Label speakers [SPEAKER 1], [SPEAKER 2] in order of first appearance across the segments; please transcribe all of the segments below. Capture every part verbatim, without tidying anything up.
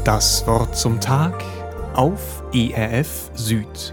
[SPEAKER 1] Das Wort zum Tag auf E R F Süd.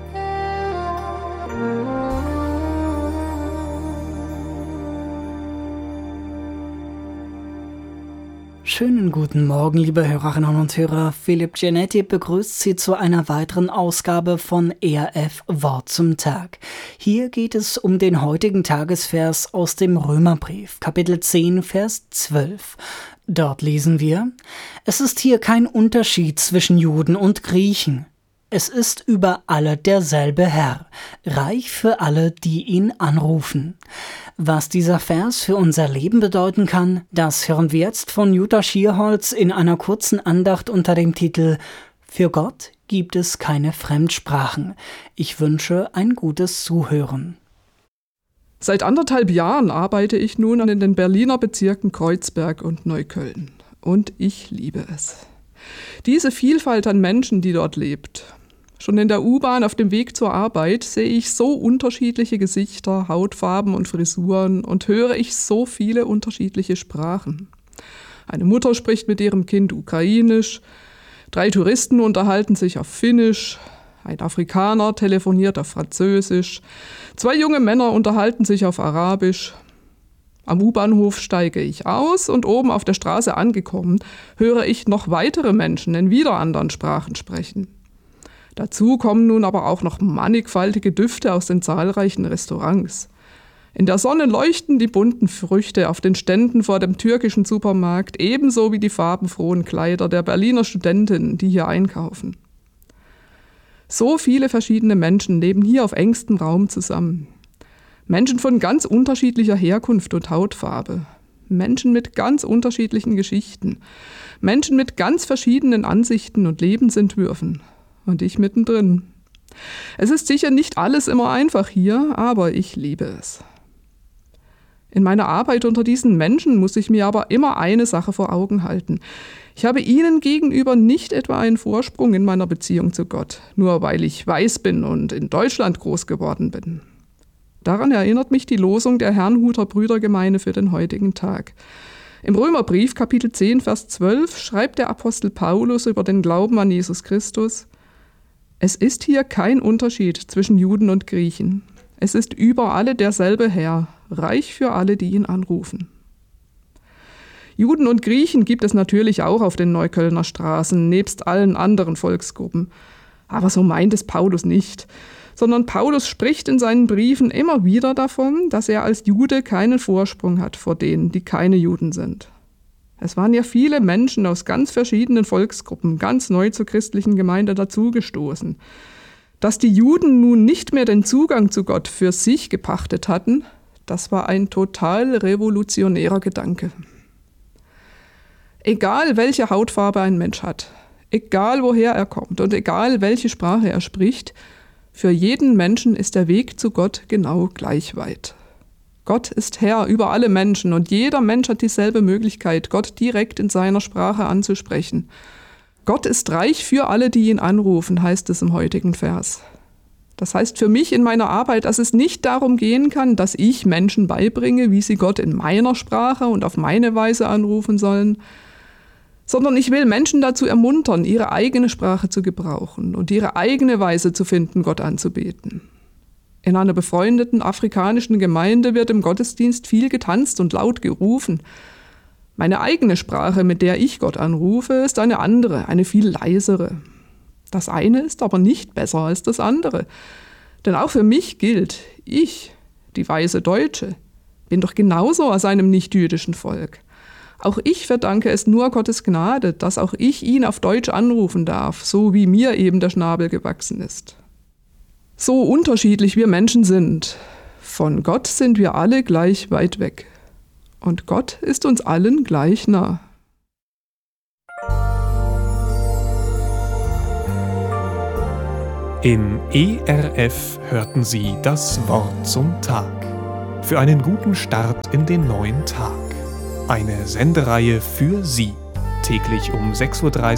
[SPEAKER 2] Schönen guten Morgen, liebe Hörerinnen und Hörer. Philipp Giannetti begrüßt Sie zu einer weiteren Ausgabe von E R F Wort zum Tag. Hier geht es um den heutigen Tagesvers aus dem Römerbrief, Kapitel zehn, Vers zwölf. Dort lesen wir: Es ist hier kein Unterschied zwischen Juden und Griechen. Es ist über alle derselbe Herr, reich für alle, die ihn anrufen. Was dieser Vers für unser Leben bedeuten kann, das hören wir jetzt von Jutta Schierholz in einer kurzen Andacht unter dem Titel Für Gott gibt es keine Fremdsprachen. Ich wünsche ein gutes Zuhören.
[SPEAKER 3] Seit anderthalb Jahren arbeite ich nun in den Berliner Bezirken Kreuzberg und Neukölln. Und ich liebe es. Diese Vielfalt an Menschen, die dort lebt. Schon in der U-Bahn auf dem Weg zur Arbeit sehe ich so unterschiedliche Gesichter, Hautfarben und Frisuren und höre ich so viele unterschiedliche Sprachen. Eine Mutter spricht mit ihrem Kind Ukrainisch, drei Touristen unterhalten sich auf Finnisch, ein Afrikaner telefoniert auf Französisch, zwei junge Männer unterhalten sich auf Arabisch. Am U-Bahnhof steige ich aus und oben auf der Straße angekommen, höre ich noch weitere Menschen in wieder anderen Sprachen sprechen. Dazu kommen nun aber auch noch mannigfaltige Düfte aus den zahlreichen Restaurants. In der Sonne leuchten die bunten Früchte auf den Ständen vor dem türkischen Supermarkt, ebenso wie die farbenfrohen Kleider der Berliner Studentinnen, die hier einkaufen. So viele verschiedene Menschen leben hier auf engstem Raum zusammen. Menschen von ganz unterschiedlicher Herkunft und Hautfarbe. Menschen mit ganz unterschiedlichen Geschichten. Menschen mit ganz verschiedenen Ansichten und Lebensentwürfen. Und ich mittendrin. Es ist sicher nicht alles immer einfach hier, aber ich liebe es. In meiner Arbeit unter diesen Menschen muss ich mir aber immer eine Sache vor Augen halten. Ich habe ihnen gegenüber nicht etwa einen Vorsprung in meiner Beziehung zu Gott, nur weil ich weiß bin und in Deutschland groß geworden bin. Daran erinnert mich die Losung der Herrnhuter Brüdergemeine für den heutigen Tag. Im Römerbrief, Kapitel zehn, Vers zwölf, schreibt der Apostel Paulus über den Glauben an Jesus Christus: Es ist hier kein Unterschied zwischen Juden und Griechen. Es ist über alle derselbe Herr, reich für alle, die ihn anrufen. Juden und Griechen gibt es natürlich auch auf den Neuköllner Straßen, nebst allen anderen Volksgruppen. Aber so meint es Paulus nicht, sondern Paulus spricht in seinen Briefen immer wieder davon, dass er als Jude keinen Vorsprung hat vor denen, die keine Juden sind. Es waren ja viele Menschen aus ganz verschiedenen Volksgruppen ganz neu zur christlichen Gemeinde dazugestoßen. Dass die Juden nun nicht mehr den Zugang zu Gott für sich gepachtet hatten, das war ein total revolutionärer Gedanke. Egal welche Hautfarbe ein Mensch hat, egal woher er kommt und egal welche Sprache er spricht, für jeden Menschen ist der Weg zu Gott genau gleich weit. Gott ist Herr über alle Menschen und jeder Mensch hat dieselbe Möglichkeit, Gott direkt in seiner Sprache anzusprechen. Gott ist reich für alle, die ihn anrufen, heißt es im heutigen Vers. Das heißt für mich in meiner Arbeit, dass es nicht darum gehen kann, dass ich Menschen beibringe, wie sie Gott in meiner Sprache und auf meine Weise anrufen sollen, sondern ich will Menschen dazu ermuntern, ihre eigene Sprache zu gebrauchen und ihre eigene Weise zu finden, Gott anzubeten. In einer befreundeten afrikanischen Gemeinde wird im Gottesdienst viel getanzt und laut gerufen. Meine eigene Sprache, mit der ich Gott anrufe, ist eine andere, eine viel leisere. Das eine ist aber nicht besser als das andere. Denn auch für mich gilt, ich, die weiße Deutsche, bin doch genauso aus einem nicht-jüdischen Volk. Auch ich verdanke es nur Gottes Gnade, dass auch ich ihn auf Deutsch anrufen darf, so wie mir eben der Schnabel gewachsen ist. So unterschiedlich wir Menschen sind, von Gott sind wir alle gleich weit weg. Und Gott ist uns allen gleich nah.
[SPEAKER 1] Im E R F hörten Sie das Wort zum Tag. Für einen guten Start in den neuen Tag. Eine Sendereihe für Sie. Täglich um sechs Uhr dreißig